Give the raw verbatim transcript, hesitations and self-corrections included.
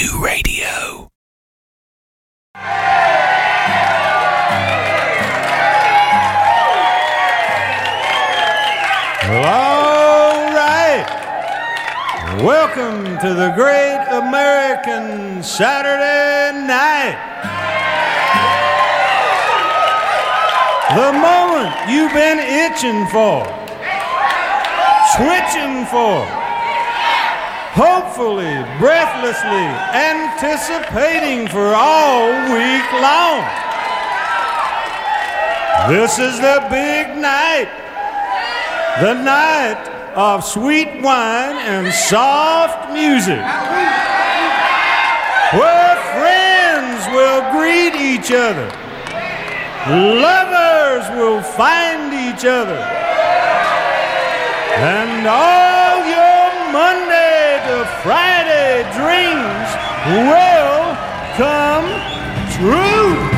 New Radio. Well, all right. Welcome to the Great American Saturday Night. The moment you've been itching for, switching for, hopefully, breathlessly anticipating for all week long. This is the big night, the night of sweet wine and soft music, where friends will greet each other, lovers will find each other, and all your Monday to Friday dreams will come true.